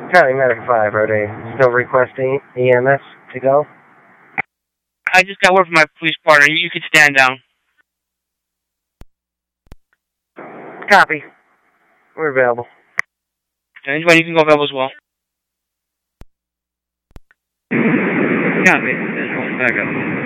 Charlie Medic 5, are they still requesting EMS to go? I just got word from my police partner. You can stand down. Copy. We're available. And you can go available as well. Copy. Back up.